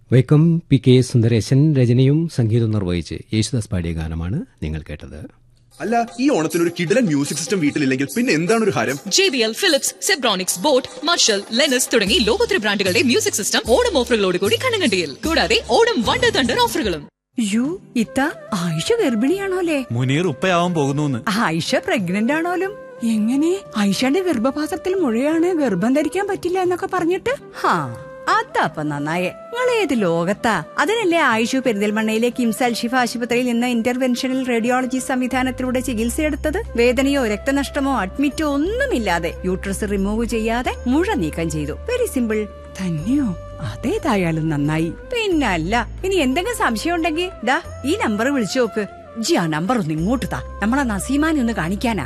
Vaikom P K Sundaresan രചനയും സംഗീതം നിർവഹിച്ച് യേശുദാസ് പാടിയ ഗാനമാണ് നിങ്ങൾ കേട്ടത്. അല്ല, ഈ ഓണത്തിന് ഒരു കിടിലൻ മ്യൂസിക് സിസ്റ്റം വീട്ടിലില്ലെങ്കിൽ പിന്നെ എന്താണ് ഒരു ഹരം? JBL, Philips, Zebronics, boat, marshal, ലെനസ് തുടങ്ങി ലോകോത്തര ബ്രാൻഡുകളുടെ മ്യൂസിക് സിസ്റ്റം ഓണം ഓഫറുകളോട് കൂടി കണ്ണങ്കണ്ടിയിൽ. കൂടാതെ ഓണം വണ്ടർ തണ്ടർ ഓഫറുകളും. ഇത്ത ആയിഷ ഗർഭിണിയാണോലേ? മുനീർ ഉപ്പയാവാൻ പോകുന്നു. ആയിഷ പ്രഗ്നന്റ് ആണോലും? എങ്ങനെ? ആയിഷയുടെ ഗർഭപാത്രത്തിൽ മുഴയാണ്, ഗർഭം ധരിക്കാൻ പറ്റില്ല എന്നൊക്കെ പറഞ്ഞിട്ട്. അതപ്പ നന്നായേ. നിങ്ങൾ ഏത് ലോകത്താ? അതിനല്ലേ ആയിഷു പെരിന്തൽമണ്ണയിലെ കിംസ് അൽഷിഫ ആശുപത്രിയിൽ നിന്ന് ഇന്റർവെൻഷണൽ റേഡിയോളജി സംവിധാനത്തിലൂടെ ചികിത്സയെടുത്തത്. വേദനയോ രക്തനഷ്ടമോ അഡ്മിറ്റോ ഒന്നുമില്ലാതെ യൂട്രസ് റിമൂവ് ചെയ്യാതെ മുഴ നീക്കം ചെയ്തു. Very simple. തന്നെയോ? അതേതായാലും നന്നായി. പിന്നല്ല, ഇനി എന്തെങ്കിലും സംശയം ഉണ്ടെങ്കിൽ ദാ ഈ നമ്പർ വിളിച്ചു നോക്ക്. ആ നമ്പർ ഒന്ന് ഇങ്ങോട്ട് താ, നമ്മളെ നസീമാനെ ഒന്ന് കാണിക്കാനാ.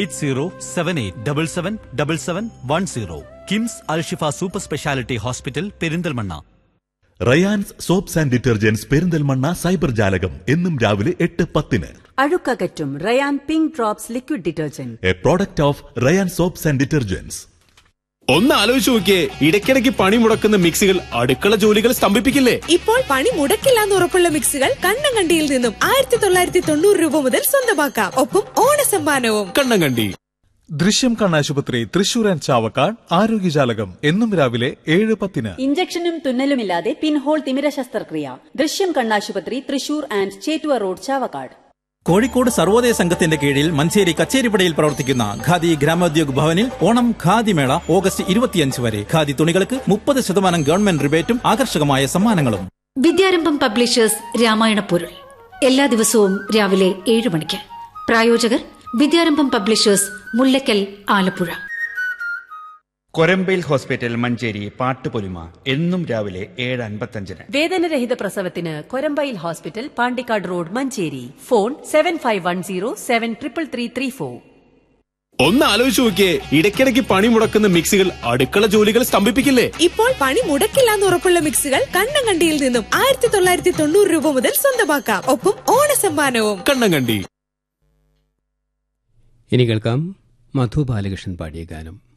8078777710 KIMS Alshifa super speciality hospital Perinthalmanna. Rayan's soaps and detergents Perinthalmanna cyber ജാലകം എന്നും രാവിലെ 8:10. അഴുക്കകറ്റും Ryan pink drops liquid detergent, A product of Ryan soaps and detergents. ഒന്ന് ആലോചിച്ച് നോക്കിയേ, ഇടയ്ക്കിടയ്ക്ക് പണി മുടക്കുന്ന മിക്സികൾ അടുക്കള ജോലികൾ സ്തംഭിപ്പിക്കില്ലേ? ഇപ്പോൾ പണി മുടക്കില്ലാന്ന് ഉറപ്പുള്ള മിക്സികൾ കണ്ണങ്കണ്ടിയിൽ നിന്നും 1990 രൂപ മുതൽ സ്വന്തമാക്കാം. ഒപ്പം ഓണസമ്മാനവും. കണ്ണങ്കണ്ടി. ദൃശ്യം കണ്ണാശുപത്രി തൃശൂർ ആൻഡ് ചാവക്കാട് ആരോഗ്യജാലകം എന്നും രാവിലെ 7:10. ഇഞ്ചക്ഷനും തുന്നലുമില്ലാതെ പിൻഹോൾ തിമിര ശസ്ത്രക്രിയ. ദൃശ്യം കണ്ണാശുപത്രി തൃശൂർ ആൻഡ് ചേറ്റുവ റോഡ് ചാവക്കാട്. കോഴിക്കോട് സർവോദയ സംഘത്തിന്റെ കീഴിൽ മഞ്ചേരി കച്ചേരിപ്പടയിൽ പ്രവർത്തിക്കുന്ന ഖാദി ഗ്രാമോദ്योग ഭവനിൽ ഓണം ഖാദി മേള ഓഗസ്റ്റ് 25 വരെ. ഖാദി തുണികൾക്ക് 30% ഗവൺമെന്റ് റിബേറ്റും ആകർഷകമായ സമ്മാനങ്ങളും. വിദ്യാരംഭം പബ്ലിഷേഴ്സ് രാമായണ പൊരുൾ എല്ലാ ദിവസവും രാവിലെ 7 മണിക്ക്. പ്രായോജകർ വിദ്യാരംഭം പബ്ലിഷേഴ്സ്, മുല്ലക്കൽ, ആലപ്പുഴ. കൊരമ്പയിൽ ഹോസ്പിറ്റൽ മഞ്ചേരി പാട്ടുപൊലിമ എന്നും രാവിലെ 7:55. വേദനരഹിത പ്രസവത്തിന് Korambayil hospital, Pandikkad road, Manjeri. Phone 7510733334. ഒന്ന് ആലോചിച്ച് നോക്കിയേ, ഇടയ്ക്കിടയ്ക്ക് പണി മുടക്കുന്ന മിക്സികൾ അടുക്കള ജോലികൾ സ്തംഭിപ്പിക്കില്ലേ? ഇപ്പോൾ പണി മുടക്കില്ലാന്ന് ഉറപ്പുള്ള മിക്സികൾ കണ്ണങ്കണ്ടിയിൽ നിന്നും 1990 രൂപ മുതൽ സ്വന്തമാക്കാം. ഒപ്പം ഓണസമ്മാനവും. കണ്ണങ്കണ്ടി. ഇനി കേൾക്കാം മധു ബാലകൃഷ്ണൻ പാടിയ ഗാനം.